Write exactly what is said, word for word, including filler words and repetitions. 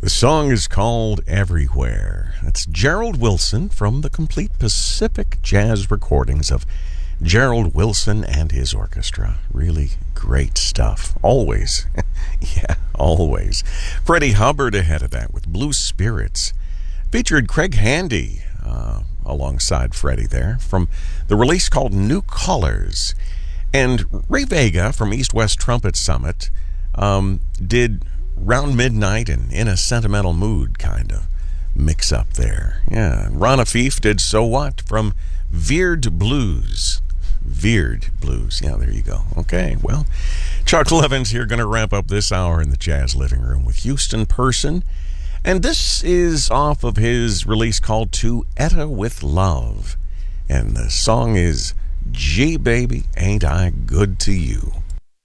The song is called Everywhere. That's Gerald Wilson from the Complete Pacific Jazz recordings of Gerald Wilson and his orchestra. Really great stuff. Always. Yeah, always. Freddie Hubbard ahead of that with Blue Spirits. Featured Craig Handy uh, alongside Freddie there from the release called New Colors. And Ray Vega from East West Trumpet Summit um, did Round Midnight and In a Sentimental Mood kind of mix up there. Yeah, Ron Afif did So What from Veered Blues. Veered Blues. Yeah, there you go. Okay, well, Chuck Levin's here going to wrap up this hour in the Jazz Living Room with Houston Person. And this is off of his release called To Etta With Love. And the song is Gee Baby, Ain't I Good to You.